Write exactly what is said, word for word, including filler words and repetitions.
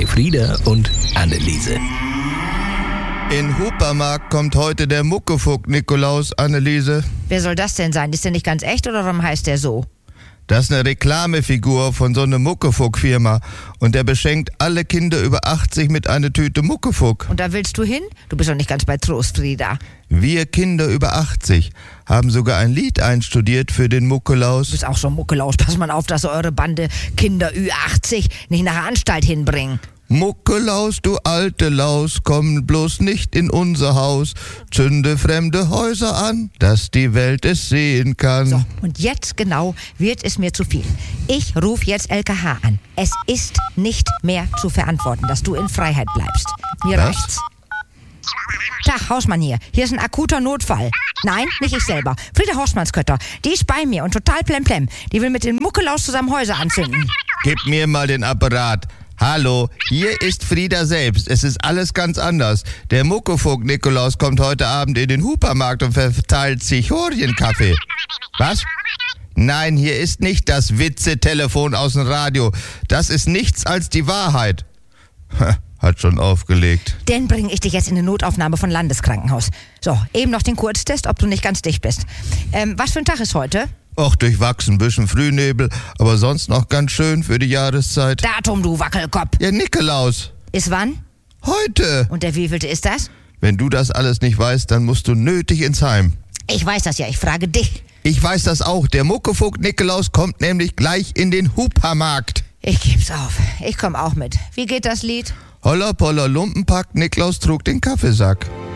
Elfriede und Anneliese. In Hupermarkt kommt heute der Muckefuck-Nikolaus, Anneliese. Wer soll das denn sein? Ist der nicht ganz echt oder warum heißt der so? Das ist eine Reklamefigur von so einer Muckefuck-Firma. Und der beschenkt alle Kinder über achtzig mit einer Tüte Muckefuck. Und da willst du hin? Du bist doch nicht ganz bei Trost, Frieda. Wir Kinder über achtzig haben sogar ein Lied einstudiert für den Muckelaus. Du bist auch so ein Muckelaus. Pass mal auf, dass eure Bande Kinder Ü achtzig nicht nach der Anstalt hinbringen. Muckelaus, du alte Laus, komm bloß nicht in unser Haus. Zünde fremde Häuser an, dass die Welt es sehen kann. So, und jetzt genau wird es mir zu viel. Ich rufe jetzt L K H an. Es ist nicht mehr zu verantworten, dass du in Freiheit bleibst. Mir Was? reicht's. Tag, Hausmann hier. Hier ist ein akuter Notfall. Nein, nicht ich selber. Frieda Horstmannskötter. Die ist bei mir und total plemplem. Die will mit dem Muckelaus zusammen Häuser anzünden. Gib mir mal den Apparat. Hallo, hier ist Frieda selbst. Es ist alles ganz anders. Der Muckefuck-Nikolaus kommt heute Abend in den Hupermarkt und verteilt Zichorienkaffee. Was? Nein, hier ist nicht das Witze-Telefon aus dem Radio. Das ist nichts als die Wahrheit. Hat schon aufgelegt. Dann bringe ich dich jetzt in eine Notaufnahme von Landeskrankenhaus. So, eben noch den Kurztest, ob du nicht ganz dicht bist. Ähm, was für ein Tag ist heute? Och, durchwachsen, bisschen Frühnebel, aber sonst noch ganz schön für die Jahreszeit. Datum, du Wackelkopf. Ja, Nikolaus. Ist wann? Heute. Und der wievielte ist das? Wenn du das alles nicht weißt, dann musst du nötig ins Heim. Ich weiß das ja, ich frage dich. Ich weiß das auch. Der Muckefuck-Nikolaus kommt nämlich gleich in den Hupermarkt. Ich geb's auf. Ich komm auch mit. Wie geht das Lied? Holla polla Lumpenpack, Niklaus trug den Kaffeesack.